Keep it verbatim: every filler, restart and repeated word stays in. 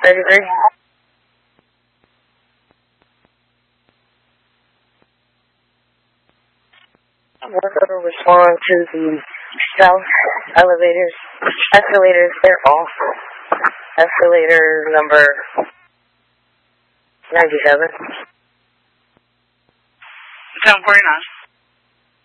thirty-three. Work order respond to the south elevators. Escalators, they're off. Escalator number ninety-seven. seven forty-nine.